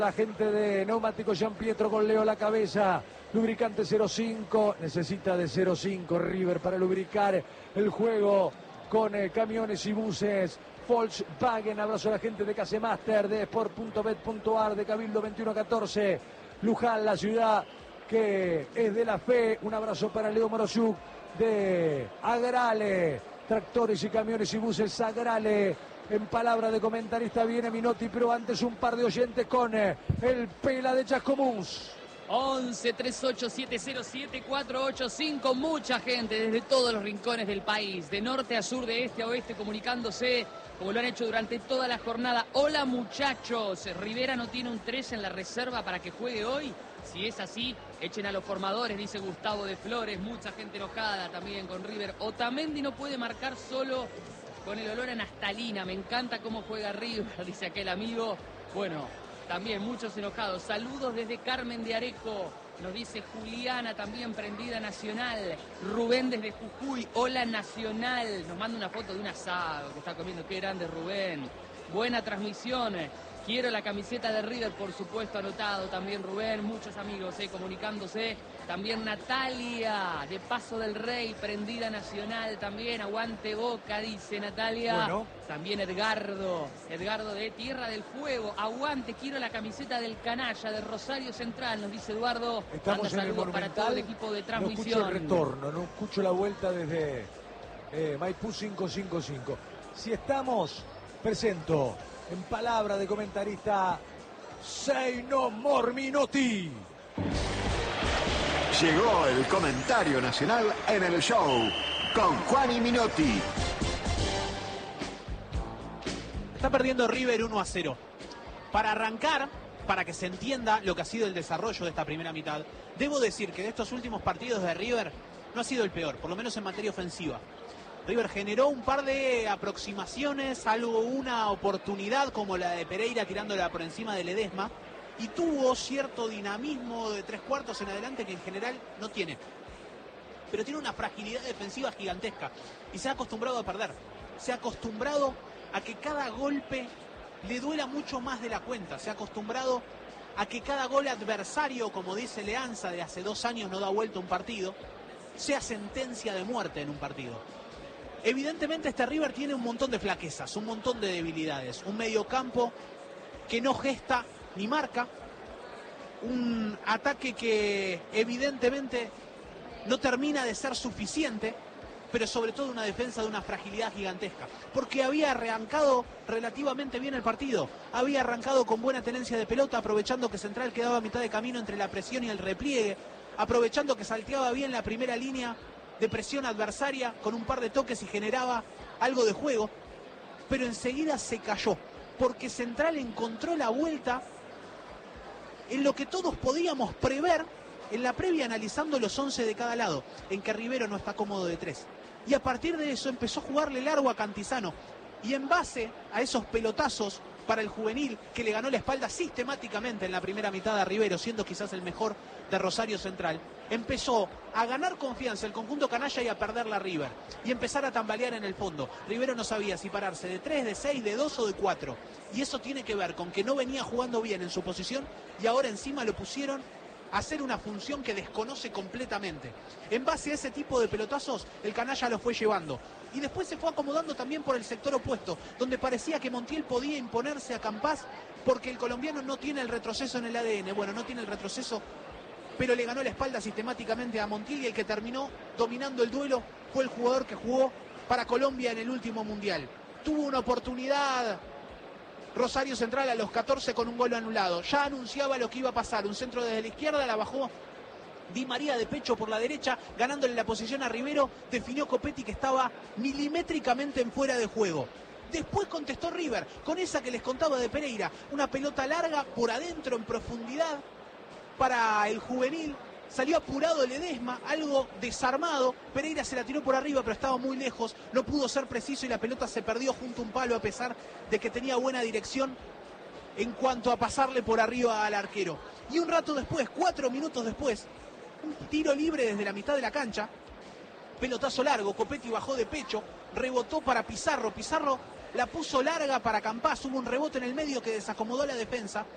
La gente de Neumático Gian Pietro con Leo a la cabeza. Lubricante 05, necesita de 05 River para lubricar el juego con camiones y buses. Volkswagen, abrazo a la gente de Casemaster, de Sport.bet.ar, de Cabildo 2114. Luján, la ciudad que es de la fe. Un abrazo para Leo Morosuk de Agrale. Tractores y camiones y buses Agrale. En palabra de comentarista viene Minotti, pero antes un par de oyentes con el Pela de Chascomús. 11 38 707 485. Mucha gente desde todos los rincones del país, de norte a sur, de este a oeste, comunicándose como lo han hecho durante toda la jornada. Hola muchachos, Rivera no tiene un 3 en la reserva para que juegue hoy. Si es así, echen a los formadores, dice Gustavo de Flores. Mucha gente enojada también con River. Otamendi no puede marcar solo con el olor a naftalina. Me encanta cómo juega River, dice aquel amigo. Bueno, también muchos enojados. Saludos desde Carmen de Areco. Nos dice Juliana, también prendida Nacional. Rubén desde Jujuy. Hola Nacional. Nos manda una foto de un asado que está comiendo. Qué grande Rubén. Buena transmisión. Quiero la camiseta de River, por supuesto, anotado también Rubén. Muchos amigos comunicándose. También Natalia, de Paso del Rey, prendida Nacional también. Aguante Boca, dice Natalia. Bueno. También Edgardo de Tierra del Fuego. Aguante, quiero la camiseta del Canalla, de Rosario Central, nos dice Eduardo. Estamos Manda en el saludos para todo el equipo de transmisión. No escucho el retorno, no escucho la vuelta desde Maipú 555. Si estamos, presento en palabra de comentarista Say No More Minotti. Llegó el comentario nacional en el show con Juan y Minotti. Está perdiendo River 1-0. Para arrancar, para que se entienda lo que ha sido el desarrollo de esta primera mitad, debo decir que de estos últimos partidos de River no ha sido el peor, por lo menos en materia ofensiva. River generó un par de aproximaciones, salvo una oportunidad como la de Pereira tirándola por encima de Ledesma, y tuvo cierto dinamismo de 3/4 en adelante que en general no tiene. Pero tiene una fragilidad defensiva gigantesca y se ha acostumbrado a perder. Se ha acostumbrado a que cada golpe le duela mucho más de la cuenta. Se ha acostumbrado a que cada gol adversario, como dice Leanza, de hace 2 años no da vuelta un partido, sea sentencia de muerte en un partido. Evidentemente este River tiene un montón de flaquezas, un montón de debilidades. Un mediocampo que no gesta ni marca. Un ataque que evidentemente no termina de ser suficiente, pero sobre todo una defensa de una fragilidad gigantesca. Porque había arrancado relativamente bien el partido. Había arrancado con buena tenencia de pelota, aprovechando que Central quedaba a mitad de camino entre la presión y el repliegue. Aprovechando que salteaba bien la primera línea de presión adversaria con un par de toques y generaba algo de juego, pero enseguida se cayó, porque Central encontró la vuelta en lo que todos podíamos prever en la previa analizando los 11 de cada lado, en que Rivero no está cómodo de 3. Y a partir de eso empezó a jugarle largo a Cantizano, y en base a esos pelotazos para el juvenil que le ganó la espalda sistemáticamente en la primera mitad a Rivero, siendo quizás el mejor de Rosario Central, empezó a ganar confianza el conjunto canalla y a perder la River, y empezar a tambalear en el fondo. Rivero no sabía si pararse de 3, de 6, de 2 o de 4, y eso tiene que ver con que no venía jugando bien en su posición y ahora encima lo pusieron a hacer una función que desconoce completamente. En base a ese tipo de pelotazos, el canalla lo fue llevando. Y después se fue acomodando también por el sector opuesto, donde parecía que Montiel podía imponerse a Campás, porque el colombiano no tiene el retroceso en el ADN. Bueno, no tiene el retroceso, pero le ganó la espalda sistemáticamente a Montiel, y el que terminó dominando el duelo fue el jugador que jugó para Colombia en el último Mundial. Tuvo una oportunidad Rosario Central a los 14 con un gol anulado. Ya anunciaba lo que iba a pasar. Un centro desde la izquierda, la bajó Di María de pecho por la derecha, ganándole la posición a Rivero. Definió Copetti, que estaba milimétricamente en fuera de juego. Después contestó River con esa que les contaba de Pereira. Una pelota larga por adentro en profundidad para el juvenil. Salió apurado Ledesma, algo desarmado. Pereira se la tiró por arriba, pero estaba muy lejos. No pudo ser preciso y la pelota se perdió junto a un palo, a pesar de que tenía buena dirección en cuanto a pasarle por arriba al arquero. Y un rato después, 4 minutos después, un tiro libre desde la mitad de la cancha. Pelotazo largo, Copetti bajó de pecho, rebotó para Pizarro. Pizarro la puso larga para Campás. Hubo un rebote en el medio que desacomodó la defensa.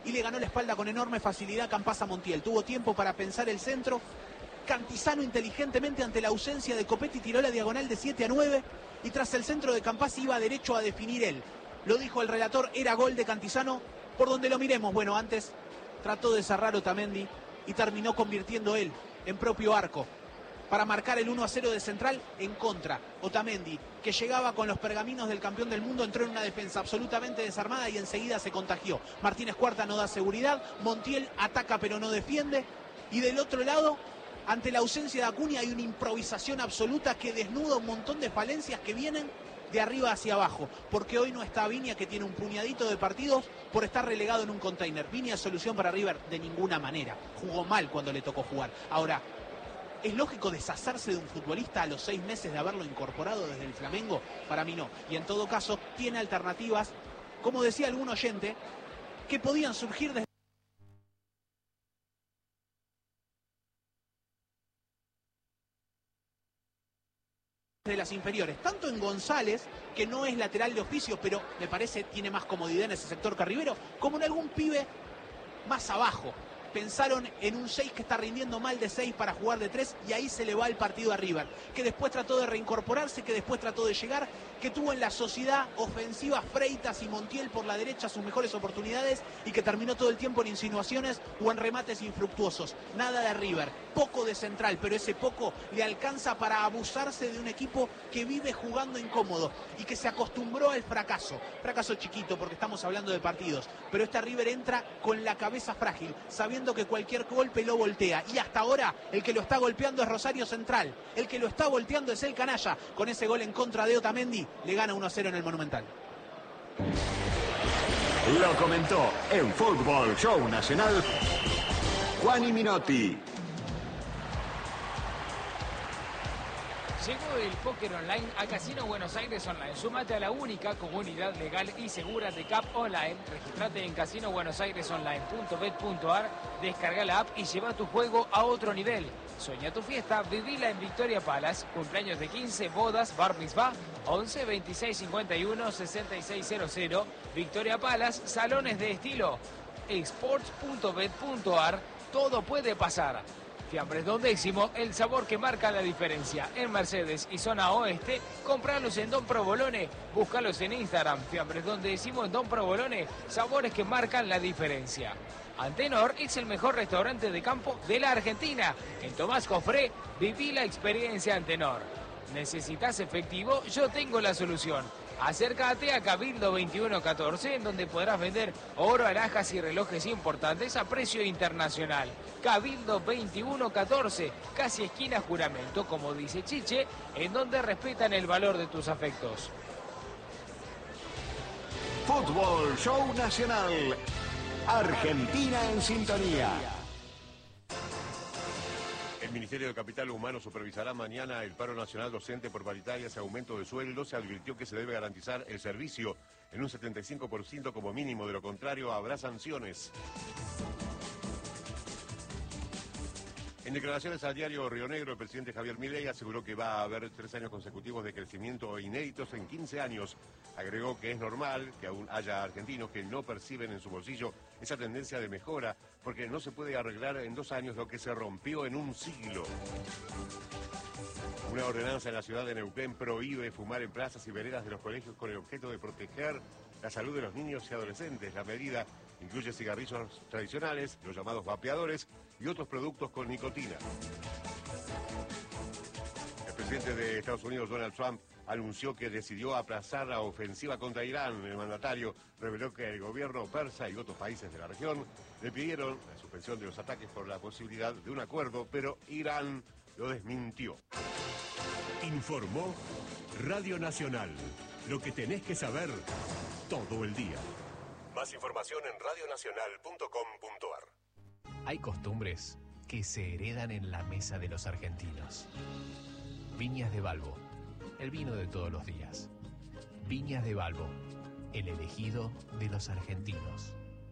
y le ganó la espalda con enorme facilidad Campazzo Montiel. Tuvo tiempo para pensar el centro. Cantizano inteligentemente ante la ausencia de Copetti tiró la diagonal de 7 a 9 y tras el centro de Campazzo iba derecho a definir él. Lo dijo el relator, era gol de Cantizano por donde lo miremos. Bueno, antes trató de cerrar Otamendi y terminó convirtiendo él en propio arco para marcar el 1-0 de Central en contra. Otamendi, que llegaba con los pergaminos del campeón del mundo, entró en una defensa absolutamente desarmada y enseguida se contagió. Martínez Cuarta no da seguridad, Montiel ataca pero no defiende, y del otro lado, ante la ausencia de Acuña, hay una improvisación absoluta que desnuda un montón de falencias que vienen de arriba hacia abajo, porque hoy no está Viña, que tiene un puñadito de partidos por estar relegado en un container. Viña solución para River de ninguna manera, jugó mal cuando le tocó jugar. Ahora, ¿es lógico deshacerse de un futbolista a los 6 meses de haberlo incorporado desde el Flamengo? Para mí no. Y en todo caso, tiene alternativas, como decía algún oyente, que podían surgir desde las inferiores. Tanto en González, que no es lateral de oficio, pero me parece tiene más comodidad en ese sector que Rivero, como en algún pibe más abajo. Pensaron en un 6 que está rindiendo mal de 6 para jugar de 3 y ahí se le va el partido a River, que después trató de reincorporarse, que después trató de llegar, que tuvo en la sociedad ofensiva Freitas y Montiel por la derecha sus mejores oportunidades y que terminó todo el tiempo en insinuaciones o en remates infructuosos. Nada de River, poco de Central, pero ese poco le alcanza para abusarse de un equipo que vive jugando incómodo y que se acostumbró al fracaso. Fracaso chiquito porque estamos hablando de partidos, pero esta River entra con la cabeza frágil, sabiendo que cualquier golpe lo voltea, y hasta ahora el que lo está golpeando es Rosario Central, el que lo está volteando es el canalla. Con ese gol en contra de Otamendi le gana 1-0 en el Monumental. Lo comentó en Fútbol Show Nacional Juani Minotti. Llegó el póker online a Casino Buenos Aires Online. Súmate a la única comunidad legal y segura de CAP Online. Registrate en casinobuenosairesonline.bet.ar, descarga la app y lleva tu juego a otro nivel. Sueña tu fiesta, vivila en Victoria Palace. Cumpleaños de 15, bodas, bar mitzvah, 11 26 51 6600. Victoria Palace, salones de estilo. Sports.bet.ar, todo puede pasar. Fiambres Don Décimo, el sabor que marca la diferencia. En Mercedes y zona oeste, compralos en Don Provolone, búscalos en Instagram. Fiambres Don Décimo en Don Provolone, sabores que marcan la diferencia. Antenor es el mejor restaurante de campo de la Argentina. En Tomás Cofré, viví la experiencia Antenor. ¿Necesitas efectivo? Yo tengo la solución. Acércate a Cabildo 2114, en donde podrás vender oro, alhajas y relojes importantes a precio internacional. Cabildo 2114, casi esquina Juramento, como dice Chiche, en donde respetan el valor de tus afectos. Fútbol Show Nacional. Argentina en sintonía. El Ministerio de Capital Humano supervisará mañana el paro nacional docente por paritarias y aumento de sueldo. Se advirtió que se debe garantizar el servicio en un 75% como mínimo, de lo contrario habrá sanciones. En declaraciones al diario Río Negro, el presidente Javier Milei aseguró que va a haber 3 años consecutivos de crecimiento inéditos en 15 años. Agregó que es normal que aún haya argentinos que no perciben en su bolsillo esa tendencia de mejora, porque no se puede arreglar en 2 años lo que se rompió en un siglo. Una ordenanza en la ciudad de Neuquén prohíbe fumar en plazas y veredas de los colegios con el objeto de proteger la salud de los niños y adolescentes. La medida incluye cigarrillos tradicionales, los llamados vapeadores, y otros productos con nicotina. El presidente de Estados Unidos, Donald Trump, anunció que decidió aplazar la ofensiva contra Irán. El mandatario reveló que el gobierno persa y otros países de la región le pidieron la suspensión de los ataques por la posibilidad de un acuerdo, pero Irán lo desmintió. Informó Radio Nacional. Lo que tenés que saber todo el día. Más información en radionacional.com.ar. Hay costumbres que se heredan en la mesa de los argentinos. Viñas de Balbo, el vino de todos los días. Viñas de Balbo, el elegido de los argentinos.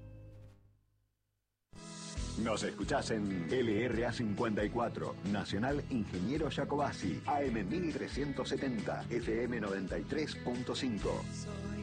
Nos escuchás en LRA 54, Nacional Ingeniero Jacobasi, AM 1370, FM 93.5.